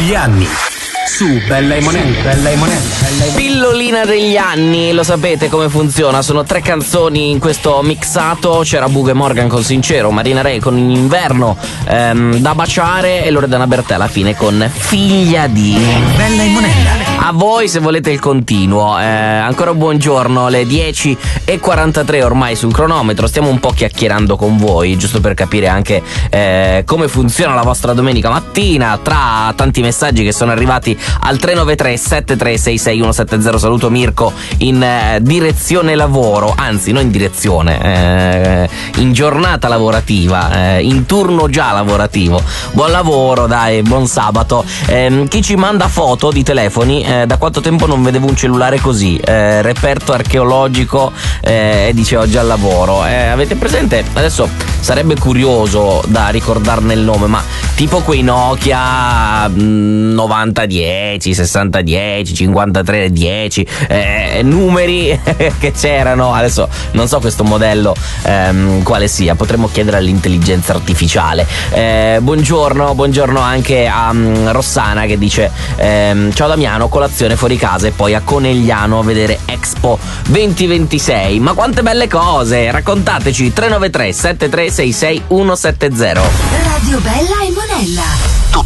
Gli anni su Bella e Monella. Pillolina degli anni, lo sapete come funziona, sono 3 canzoni in questo mixato. C'era Bugo Morgan con Sincero, Marina Ray con Inverno, Da baciare, e Loredana Bertè alla fine con Figlia di. Bella e Monella. A voi se volete il continuo. Ancora buongiorno, le 10:43 ormai sul cronometro. Stiamo un po' chiacchierando con voi, giusto per capire anche come funziona la vostra domenica mattina, tra tanti messaggi che sono arrivati al 393 7366 170. Saluto Mirko in direzione lavoro, anzi non in direzione, in giornata lavorativa, in turno già lavorativo. Buon lavoro, dai, buon sabato. Chi ci manda foto di telefoni, da quanto tempo non vedevo un cellulare così, reperto archeologico, e dice oggi al lavoro. Avete presente? Adesso sarebbe curioso da ricordarne il nome, ma tipo quei Nokia 9010, 6010, 5310, numeri che c'erano. Adesso non so questo modello quale sia, potremmo chiedere all'intelligenza artificiale. Buongiorno anche a Rossana che dice ciao Damiano, colazione fuori casa e poi a Conegliano a vedere Expo 2026. Ma quante belle cose, raccontateci. 393 7366 170. Radio Bella e Monella.